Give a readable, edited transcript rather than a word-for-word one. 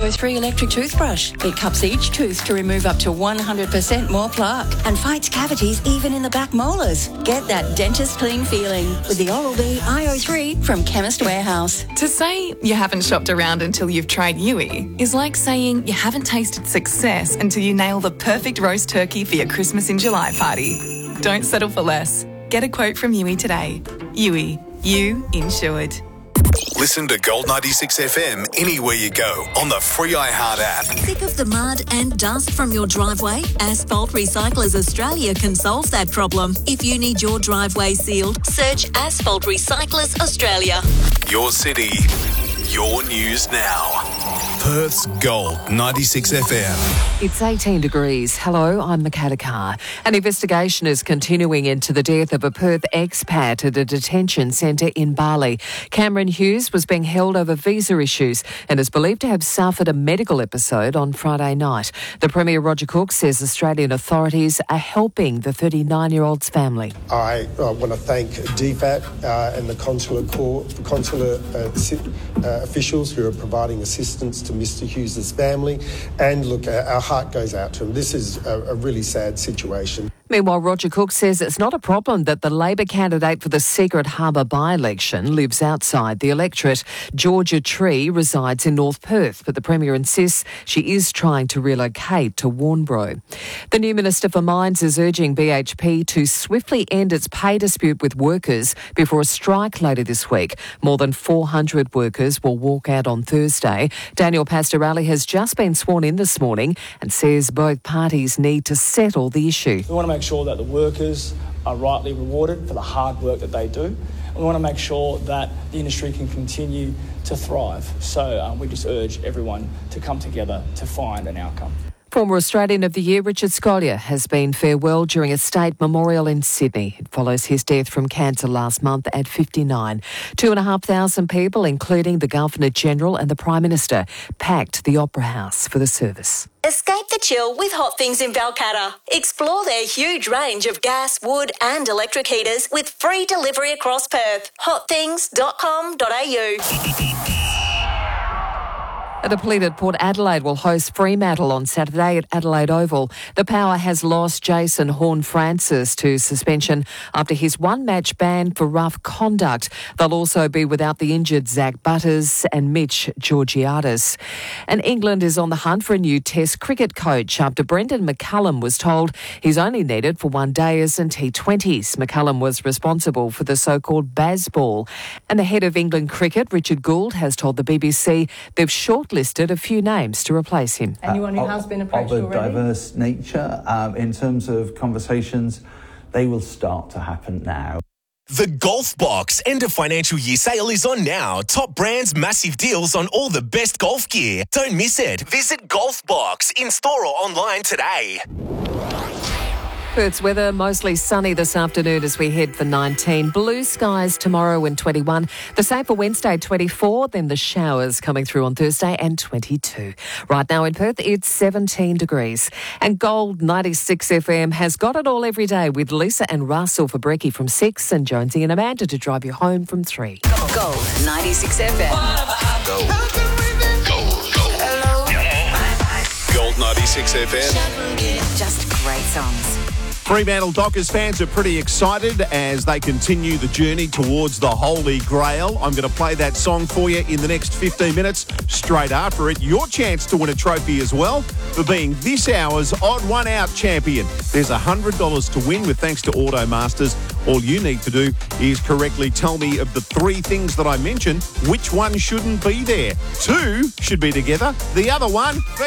IO3 electric toothbrush. It cups each tooth to remove up to 100% more plaque and fights cavities even in the back molars. Get that dentist clean feeling with the Oral-B IO3 from Chemist Warehouse. To say you haven't shopped around until you've tried Yui is like saying you haven't tasted success until you nail the perfect roast turkey for your Christmas in July party. Don't settle for less. Get a quote from Yui today. Yui, you insured. Listen to Gold 96 FM anywhere you go on the free iHeart app. Sick of the mud and dust from your driveway? Asphalt Recyclers Australia can solve that problem. If you need your driveway sealed, search Asphalt Recyclers Australia. Your city, your news now. Perth's Gold 96 FM. It's 18 degrees. Hello, I'm Makata Carr. An investigation is continuing into the death of a Perth expat at a detention centre in Bali. Cameron Hughes was being held over visa issues and is believed to have suffered a medical episode on Friday night. The Premier, Roger Cook, says Australian authorities are helping the 39-year-old's family. I want to thank DFAT and the consular officials who are providing assistance to Mr Hughes' family. And look, our heart goes out to him. This is a really sad situation. Meanwhile, Roger Cook says it's not a problem that the Labor candidate for the Secret Harbour by-election lives outside the electorate. Georgia Tree resides in North Perth, but the Premier insists she is trying to relocate to Warnbro. The new Minister for Mines is urging BHP to swiftly end its pay dispute with workers before a strike later this week. More than 400 workers will walk out on Thursday. Daniel Pastorelli has just been sworn in this morning and says both parties need to settle the issue. We want to make sure that the workers are rightly rewarded for the hard work that they do. And we want to make sure that the industry can continue to thrive. So we just urge everyone to come together to find an outcome. Former Australian of the Year Richard Scolyer has been farewelled during a state memorial in Sydney. It follows his death from cancer last month at 59. 2,500 people, including the Governor-General and the Prime Minister, packed the Opera House for the service. Escape the chill with Hot Things in Balcatta. Explore their huge range of gas, wood and electric heaters with free delivery across Perth. hotthings.com.au. A depleted Port Adelaide will host Fremantle on Saturday at Adelaide Oval. The Power has lost Jason Horne-Francis to suspension after his one-match ban for rough conduct. They'll also be without the injured Zach Butters and Mitch Georgiadis. And England is on the hunt for a new Test cricket coach after Brendan McCullum was told he's only needed for one dayers and T20s. McCullum was responsible for the so-called Bazball. And the head of England cricket, Richard Gould, has told the BBC they've shortlisted a few names to replace him. Anyone who has been approached already? Of a diverse nature. In terms of conversations, they will start to happen now. The Golf Box end of financial year sale is on now. Top brands, massive deals on all the best golf gear. Don't miss it. Visit Golf Box in store or online today. Perth's weather, mostly sunny this afternoon as we head for 19. Blue skies tomorrow and 21. The same for Wednesday, 24. Then the showers coming through on Thursday and 22. Right now in Perth, it's 17 degrees. And Gold 96 FM has got it all every day with Lisa and Russell for brekkie from 6 and Jonesy and Amanda to drive you home from 3. Gold 96 FM. Gold. Gold 96 FM. Just great songs. Fremantle Dockers fans are pretty excited as they continue the journey towards the Holy Grail. I'm going to play that song for you in the next 15 minutes. Straight after it, your chance to win a trophy as well for being this hour's Odd One Out champion. There's $100 to win with thanks to Automasters. All you need to do is correctly tell me of the 3 things that I mentioned, which one shouldn't be there. 2 should be together. The other one,